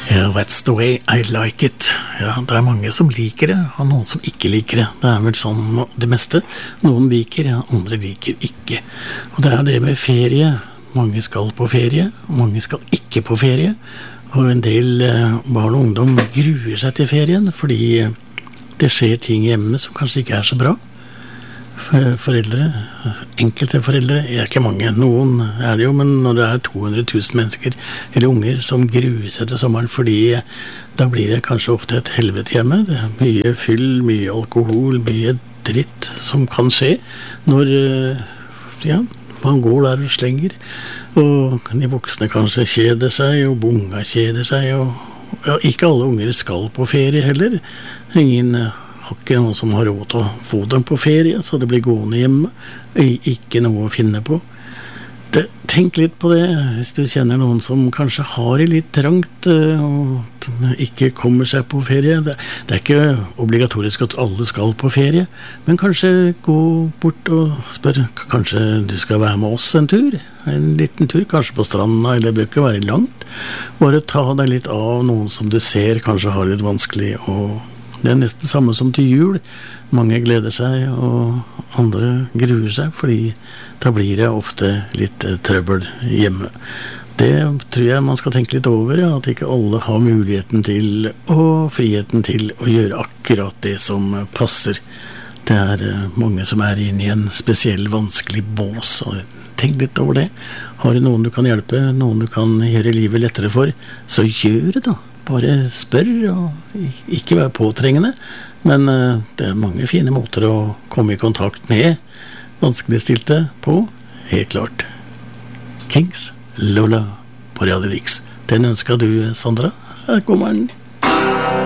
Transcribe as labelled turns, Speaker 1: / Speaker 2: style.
Speaker 1: Yeah, that's the way I like it. Ja, det mange som liker det, og noen som ikke liker det. Det vel sånn det meste. Noen liker, ja, andre liker ikke. Og det det med ferie. Mange skal på ferie, og mange skal ikke på ferie. Og en del barn og ungdom gruer seg til ferien, fordi det skjer ting hjemme som kanskje ikke så bra. Foreldre, enkelte foreldre, ikke mange, noen det jo, men når det 200 000 mennesker eller unger som gruer seg til sommeren, fordi da blir det kanskje ofte et helvete hjemme. Det mye fyll, mye alkohol, mye dritt som kan skje når ja, man går der og slenger, og de voksne kanskje kjeder seg, og unga kjeder seg, og ja, ikke alle unger skal på ferie heller. Ingen har ikke noen som har råd til å få dem på ferie, så det blir gående hjemme. Ikke noe å finne på. Tenk litt på det, hvis du kjenner noen som kanskje har det litt trangt og ikke kommer seg på ferie. Det ikke obligatorisk at alle skal på ferie, men kanskje gå bort og spørre, kanskje du skal være med oss en tur? En liten tur, kanskje på stranda, eller det bør ikke være langt. Bare ta deg litt av noen som du ser kanskje har litt vanskelig, og det nesten samme som til jul. Mange gleder seg, og andre gruer seg, fordi da blir det ofte litt trøbbel hjemme. Det tror jeg man skal tenke litt over, ja, at ikke alle har muligheten til og friheten til å gjøre akkurat det som passer. Det mange som inne i en spesiell vanskelig bås, og tenk litt over det. Har du noen du kan hjelpe, noen du kan gjøre livet lettere for, så gjør det da. Bare spør, og ikke være påtrengende, men det mange fine måter å komme i kontakt med vanskeligstilte på, helt klart. Kings, Lola på Radio Riks. Den ønsker du, Sandra. Her kommer den.